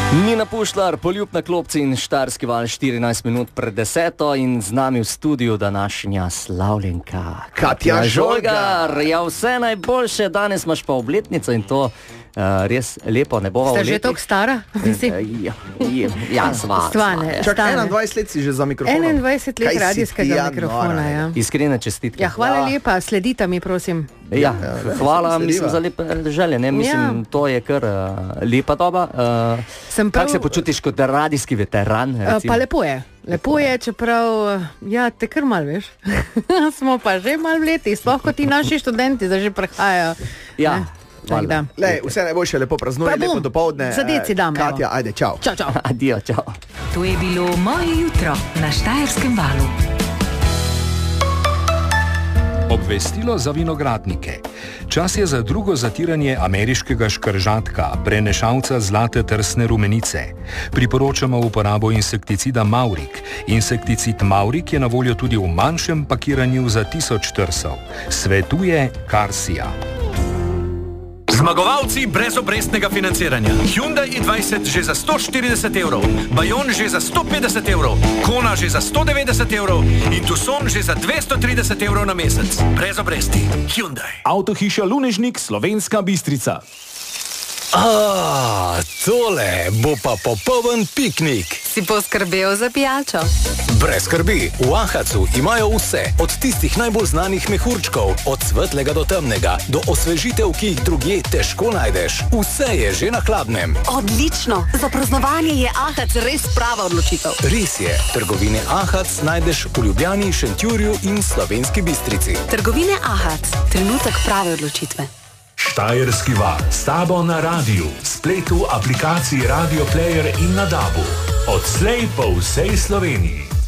Nina Pušlar, Poljub na klopci in Štajerski val 14 minut pred 10 in z nami v studiu današnja slavljenka Katja Žolgar. Ja, vse najboljše, danes imaš pa obletnico in to res lepo, ne bova Ste že toliko stara? Ja, sva. Čak 21 let si že za mikrofonom. 21 let radijskega mikrofona, ja. Iskrene čestitke. Ja, hvala lepa, sledite mi, prosim. Ja, hvala, mislim, za lepe želje, ne, mislim, to je kar lepa doba. Kako se počutiš kot radijski veteran? Pa lepo je. Lepo je, čeprav, ja, te kar mal, veš. Smo pa že mal v leti, sploh kot ti naši študenti, da že prehajajo. Ja. Lej, vse najboljše, lepo praznuje, lepo dopoldne. Za deci dam. Katja, ajde, čau. Čau, čau. Adijo, čau. To je bilo Moje jutro na Štajerskem valu. Obvestilo za vinogradnike. Čas je za drugo zatiranje ameriškega škržatka, prenešalca zlate trsne rumenice. Priporočamo uporabo insekticida Maurik. Insekticid Maurik je na voljo tudi v manjšem pakiranju za 1000 trsov. Svetuje Karsija. Zmagovalci brezobrestnega financiranja. Hyundai i20 že za 140 evrov, Bayon že za 150 evrov, Kona že za 190 evrov in Tucson že za 230 evrov na mesec. Brezobresti. Hyundai. Avtohiša Lunežnik, Slovenska Bistrica. Tole bo pa popoln piknik. Si poskrbel za pijačo? Brez skrbi, v Ahacu imajo vse, od tistih najbolj znanih mehurčkov, od svetlega do temnega, do osvežitev, ki jih drugje težko najdeš. Vse je že na hladnem. Odlično, za praznovanje je Ahac res prava odločitev. Res je, trgovine Ahac najdeš v Ljubljani, Šentjurju in Slovenski Bistrici. Trgovine Ahac, trenutek prave odločitve. Štajerski val, s tabo na radiju, spletu, aplikaciji Radio Player in na DAB-u. Odslej po vsej Sloveniji.